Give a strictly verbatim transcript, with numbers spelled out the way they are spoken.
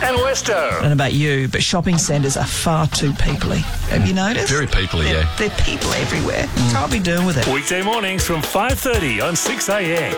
and Westo. I don't know about you, but shopping centres are far too peoply. Have you noticed? Very peoply, they're, yeah. They're people everywhere. Can't be doing with it. Weekday mornings from five thirty on six A M.